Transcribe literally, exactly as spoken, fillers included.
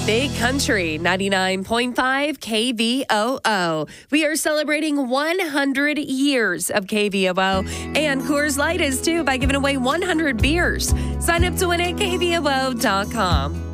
Big Country, ninety-nine point five K V O O. We are celebrating one hundred years of K V O O, and Coors Light is too by giving away one hundred beers. Sign up to win at K V O O dot com.